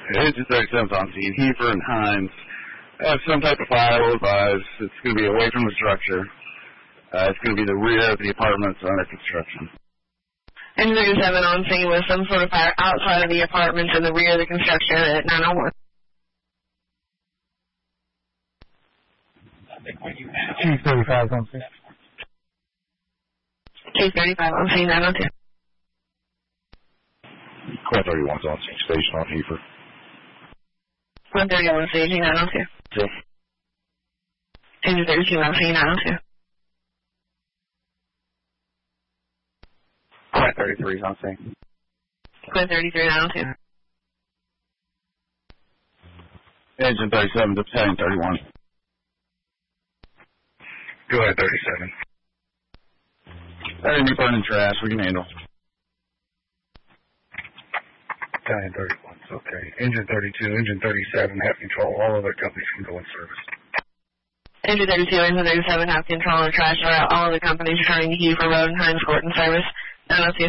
Engine 37's on scene. Heifer and Hines have some type of fire. Will advise it's going to be away from the structure. It's going to be the rear of the apartments under construction. Engine 37 on scene with some sort of fire outside of the apartments in the rear of the construction at 901. Chief 35 on scene. Chief 35 on scene 902. Quad 31's on scene, station on Heifer. 131 staging 902. Yes. Engine 32 on scene 902. Quad 33's on scene. Quad 33 902. Engine 37 to Battalion 31. Go ahead, 37. Enemy burning trash. We can handle. Battalion 31. Okay. Engine 32, Engine 37 have control. All other companies can go in service. Engine 32, Engine 37 have control of trash route. All of the companies returning to Heifer Road and Hines Court in service. 902.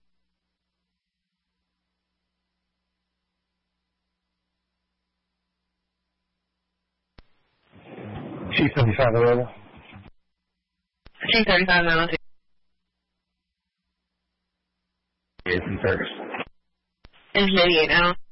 Chief 35 available. Chief 35 902. Is in service. Engine 88 now.